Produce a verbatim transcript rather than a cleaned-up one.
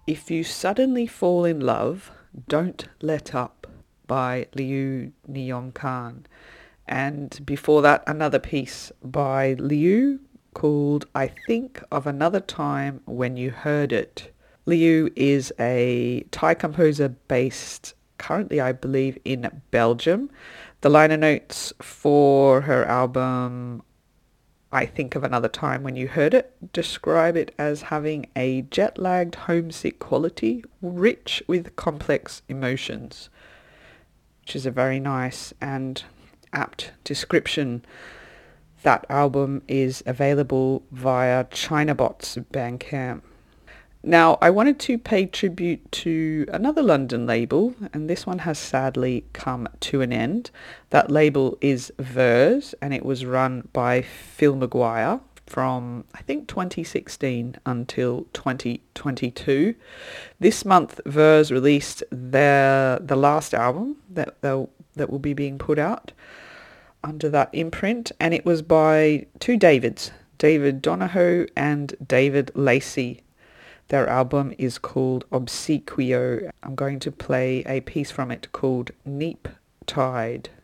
If You Suddenly Fall in Love, Don't Let Up by Liu Neon Khan. And before that, another piece by Liu called I Think of Another Time When You Heard It. Liu is a Thai composer based currently, I believe, in Belgium. The liner notes for her album I Think of Another Time When You Heard It describe it as having a jet-lagged homesick quality, rich with complex emotions, which is a very nice and apt description. That album is available via Chinabot's Bandcamp. Now, I wanted to pay tribute to another London label, and this one has sadly come to an end. That label is Verse, and it was run by Phil Maguire from, I think, twenty sixteen until twenty twenty-two. This month, Verse released their the last album that they'll, that will be being put out under that imprint, and it was by two Davids, David Donahoe and David Lacey. Their album is called Obsequio. I'm going to play a piece from it called Neap Tide.